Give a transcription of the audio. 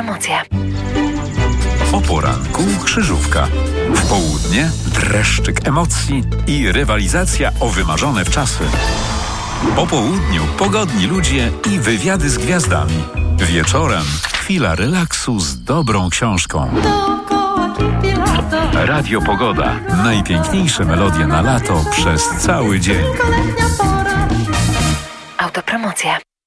Autopromocja. O poranku krzyżówka. W południe dreszczyk emocji i rywalizacja o wymarzone wczasy. Po południu pogodni ludzie i wywiady z gwiazdami. Wieczorem chwila relaksu z dobrą książką. Radio Pogoda. Najpiękniejsze melodie na lato przez cały dzień. Autopromocja.